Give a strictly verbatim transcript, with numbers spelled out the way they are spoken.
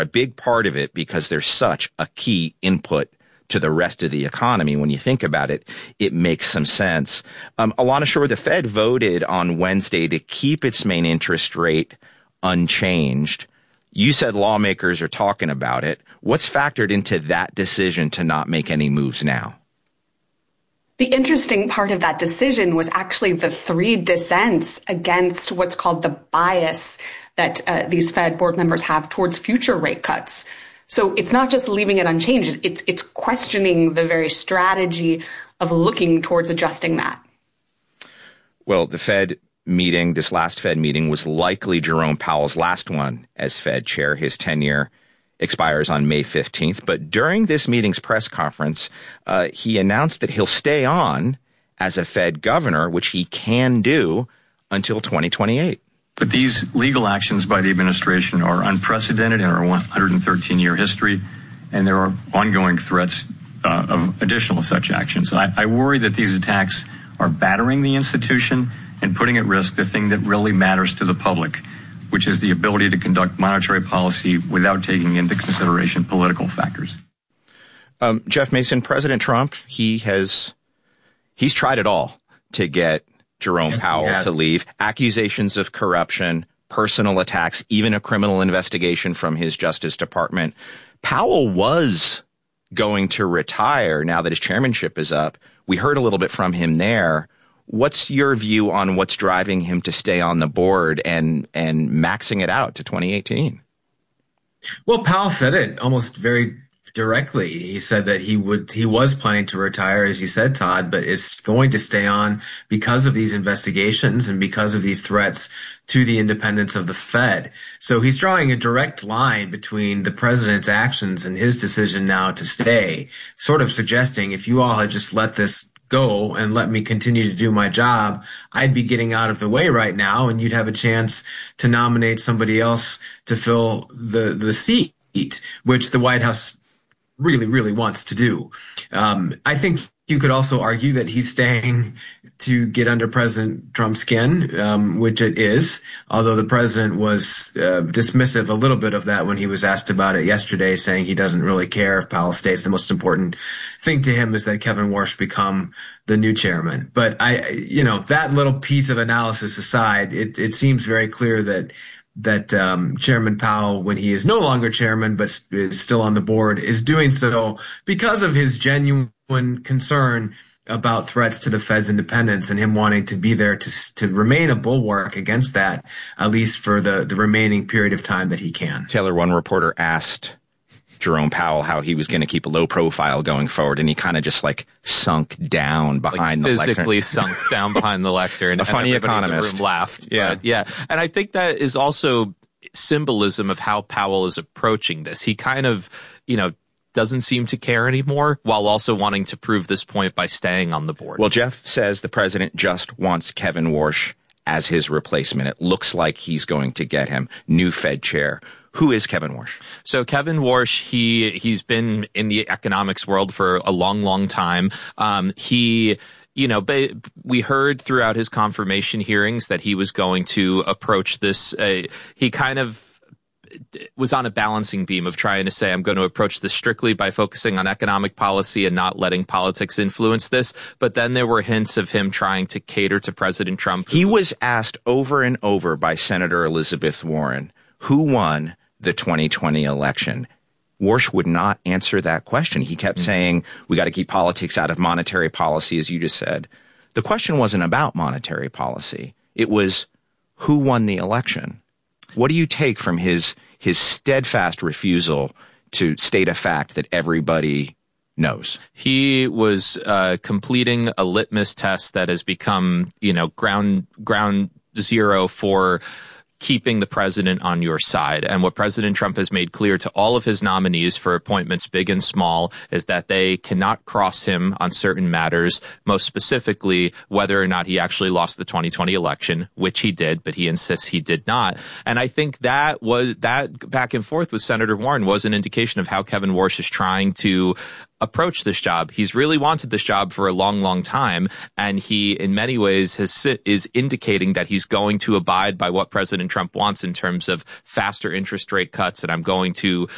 a big part of it because they're such a key input to the rest of the economy. When you think about it, it makes some sense. Um, Alana Schor, the Fed voted on Wednesday to keep its main interest rate unchanged. You said lawmakers are talking about it. What's factored into that decision to not make any moves now? The interesting part of that decision was actually the three dissents against what's called the bias that uh, these Fed board members have towards future rate cuts. So it's not just leaving it unchanged, it's it's questioning the very strategy of looking towards adjusting that. Well, the Fed meeting, this last Fed meeting, was likely Jerome Powell's last one as Fed chair. His tenure expires on May fifteenth. But during this meeting's press conference, uh, he announced that he'll stay on as a Fed governor, which he can do until twenty twenty-eight. But these legal actions by the administration are unprecedented in our one hundred thirteen year history, and there are ongoing threats uh, of additional such actions. I, I worry that these attacks are battering the institution and putting at risk the thing that really matters to the public, which is the ability to conduct monetary policy without taking into consideration political factors. Um, Jeff Mason, President Trump, he has he's tried it all to get Jerome yes, Powell to leave. Accusations of corruption, personal attacks, even a criminal investigation from his Justice Department. Powell was going to retire now that his chairmanship is up. We heard a little bit from him there. What's your view on what's driving him to stay on the board and and maxing it out to twenty eighteen? Well, Powell said it almost very directly. He said that he would, he was planning to retire, as you said, Todd, but is going to stay on because of these investigations and because of these threats to the independence of the Fed. So he's drawing a direct line between the president's actions and his decision now to stay, sort of suggesting if you all had just let this go and let me continue to do my job, I'd be getting out of the way right now and you'd have a chance to nominate somebody else to fill the, the seat, which the White House really, really wants to do. Um, I think you could also argue that he's staying to get under President Trump's skin, um, which it is, although the president was uh, dismissive a little bit of that when he was asked about it yesterday, saying he doesn't really care if Powell stays. The most important thing to him is that Kevin Warsh become the new chairman. But I, you know, that little piece of analysis aside, it, it seems very clear that that um, Chairman Powell, when he is no longer chairman but is still on the board, is doing so because of his genuine concern about threats to the Fed's independence and him wanting to be there to to remain a bulwark against that, at least for the, the remaining period of time that he can. Taylor, one reporter asked Jerome Powell how he was going to keep a low profile going forward, and he kind of just like sunk down behind like the lectern. Physically sunk down behind the lectern. A funny and economist. In the room laughed. Yeah. But yeah. And I think that is also symbolism of how Powell is approaching this. He kind of, you know, doesn't seem to care anymore while also wanting to prove this point by staying on the board. Well, Jeff says the president just wants Kevin Warsh as his replacement. It looks like he's going to get him new Fed chair. Who is Kevin Warsh? So Kevin Warsh, he, he's been in the economics world for a long, long time. Um, he, you know, we heard throughout his confirmation hearings that he was going to approach this. Uh, he kind of was on a balancing beam of trying to say, I'm going to approach this strictly by focusing on economic policy and not letting politics influence this. But then there were hints of him trying to cater to President Trump. He was asked over and over by Senator Elizabeth Warren, who won the twenty twenty election. Warsh would not answer that question. He kept mm-hmm. saying, we got to keep politics out of monetary policy, as you just said. The question wasn't about monetary policy. It was, who won the election? What do you take from his his steadfast refusal to state a fact that everybody knows? He was uh, completing a litmus test that has become, you know, ground ground zero for keeping the president on your side. And what President Trump has made clear to all of his nominees for appointments, big and small, is that they cannot cross him on certain matters, most specifically whether or not he actually lost the twenty twenty election, which he did, but he insists he did not. And I think that was that back and forth with Senator Warren was an indication of how Kevin Warsh is trying to approach this job. He's really wanted this job for a long, long time, and he, in many ways, has is indicating that he's going to abide by what President Trump wants in terms of faster interest rate cuts, and I'm going to